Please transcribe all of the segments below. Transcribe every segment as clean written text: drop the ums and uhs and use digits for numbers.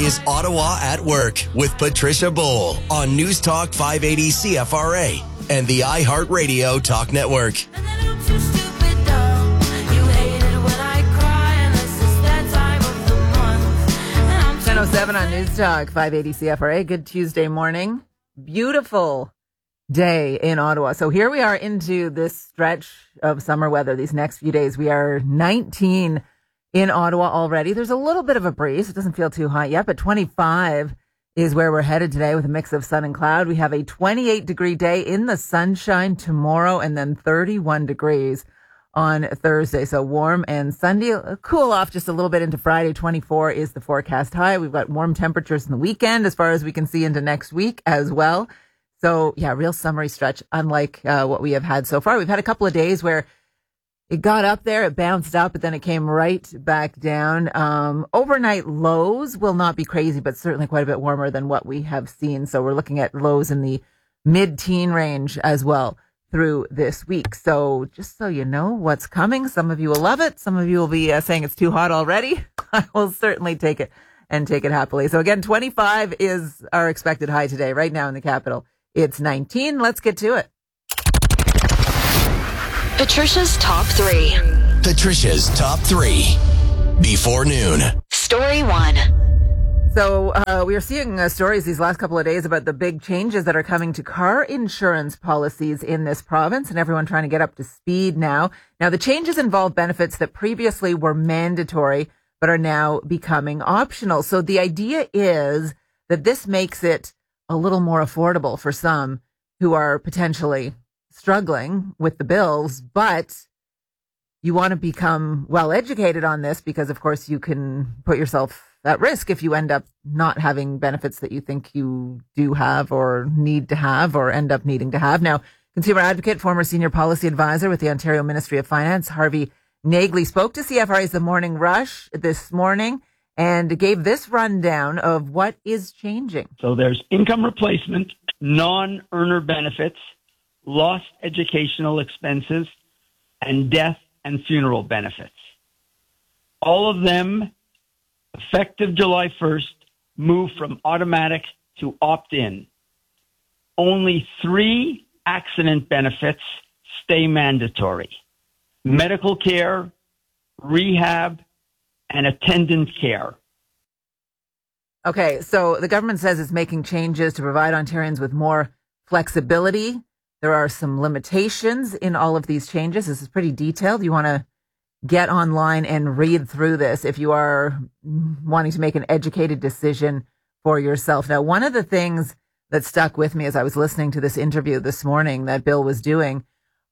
is Ottawa at Work with Patricia Bowl on News Talk 580 CFRA and the iHeartRadio Talk Network. 10:07 on News Talk 580 CFRA. Good Tuesday morning. Beautiful day in Ottawa. So here we are into this stretch of summer weather. These next few days, we are 19 in Ottawa already. There's a little bit of a breeze. It doesn't feel too hot yet, but 25 is where we're headed today with a mix of sun and cloud. We have a 28-degree day in the sunshine tomorrow and then 31 degrees on Thursday. So warm and sunny. Cool off just a little bit into Friday. 24 is the forecast high. We've got warm temperatures in the weekend as far as we can see into next week as well. So yeah, real summery stretch, unlike what we have had so far. We've had a couple of days where it got up there, it bounced up, but then it came right back down. Overnight lows will not be crazy, but certainly quite a bit warmer than what we have seen. So we're looking at lows in the mid-teen range as well through this week. So just so you know what's coming, some of you will love it. Some of you will be saying it's too hot already. I will certainly take it and take it happily. So again, 25 is our expected high today, right now in the capital. It's 19. Let's get to it. Patricia's Top 3. Patricia's Top 3 before noon. Story 1. So we are seeing stories these last couple of days about the big changes that are coming to car insurance policies in this province and everyone trying to get up to speed now. Now, the changes involve benefits that previously were mandatory but are now becoming optional. So the idea is that this makes it a little more affordable for some who are potentially struggling with the bills, but you want to become well educated on this because, of course, you can put yourself at risk if you end up not having benefits that you think you do have or need to have or end up needing to have. Now, consumer advocate, former senior policy advisor with the Ontario Ministry of Finance, Harvey Nagley, spoke to CFRA's The Morning Rush this morning and gave this rundown of what is changing. So there's income replacement, non-earner benefits, lost educational expenses, and death and funeral benefits. All of them, effective July 1st, move from automatic to opt-in. Only 3 accident benefits stay mandatory: medical care, rehab, and attendant care. Okay, so the government says it's making changes to provide Ontarians with more flexibility. There are some limitations in all of these changes. This is pretty detailed. You want to get online and read through this if you are wanting to make an educated decision for yourself. Now, one of the things that stuck with me as I was listening to this interview this morning that Bill was doing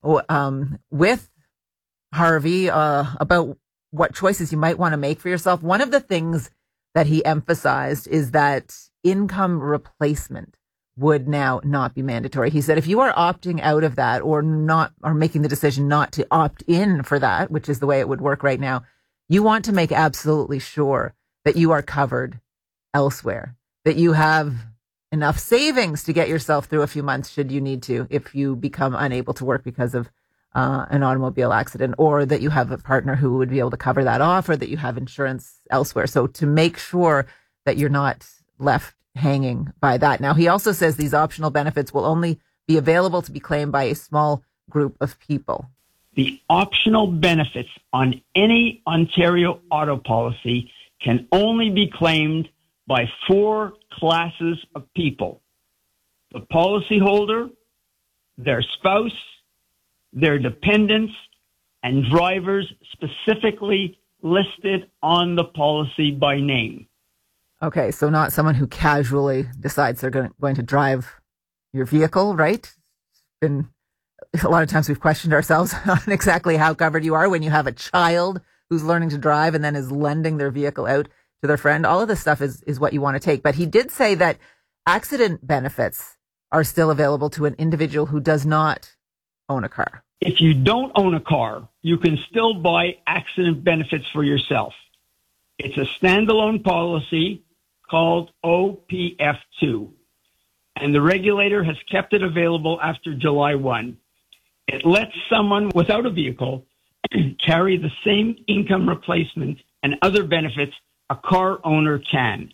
with Harvey about what choices you might want to make for yourself, one of the things that he emphasized is that income replacement would now not be mandatory. He said if you are opting out of that or making the decision not to opt in for that, which is the way it would work right now, you want to make absolutely sure that you are covered elsewhere, that you have enough savings to get yourself through a few months should you need to, if you become unable to work because of an automobile accident, or that you have a partner who would be able to cover that off, or that you have insurance elsewhere. So to make sure that you're not left hanging by that. Now, he also says these optional benefits will only be available to be claimed by a small group of people. The optional benefits on any Ontario auto policy can only be claimed by 4 classes of people: the policyholder, their spouse, their dependents, and drivers specifically listed on the policy by name. Okay, so not someone who casually decides they're going to drive your vehicle, right? And a lot of times we've questioned ourselves on exactly how covered you are when you have a child who's learning to drive and then is lending their vehicle out to their friend. All of this stuff is what you want to take. But he did say that accident benefits are still available to an individual who does not own a car. If you don't own a car, you can still buy accident benefits for yourself. It's a standalone policy called OPF2, and the regulator has kept it available after July 1. It lets someone without a vehicle carry the same income replacement and other benefits a car owner can.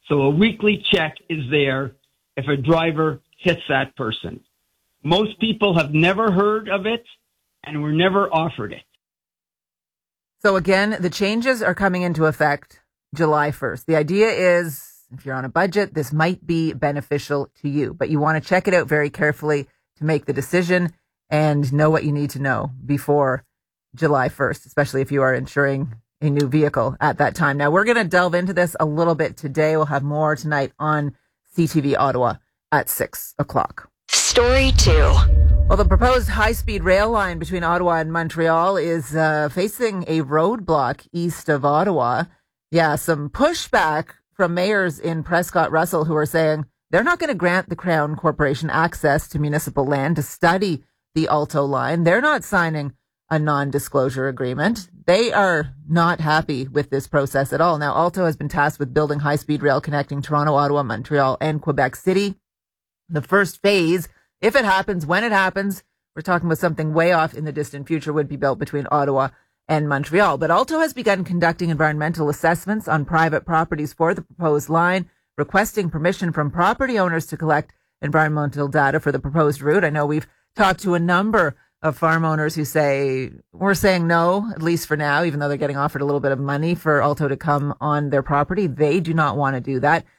So a weekly check is there if a driver hits that person. Most people have never heard of it and were never offered it. So again, the changes are coming into effect July 1st. The idea is, if you're on a budget, this might be beneficial to you, but you want to check it out very carefully to make the decision and know what you need to know before July 1st, especially if you are insuring a new vehicle at that time. Now, we're going to delve into this a little bit today. We'll have more tonight on CTV Ottawa at 6 o'clock. Story 2. Well, the proposed high-speed rail line between Ottawa and Montreal is facing a roadblock east of Ottawa. Yeah, some pushback from mayors in Prescott Russell who are saying they're not going to grant the Crown Corporation access to municipal land to study the Alto line. They're not signing a non-disclosure agreement. They are not happy with this process at all. Now, Alto has been tasked with building high-speed rail connecting Toronto, Ottawa, Montreal, and Quebec City. The first phase, if it happens, when it happens, we're talking about something way off in the distant future, would be built between Ottawa and Montreal. But Alto has begun conducting environmental assessments on private properties for the proposed line, requesting permission from property owners to collect environmental data for the proposed route. I know we've talked to a number of farm owners who say, we're saying no, at least for now, even though they're getting offered a little bit of money for Alto to come on their property. They do not want to do that.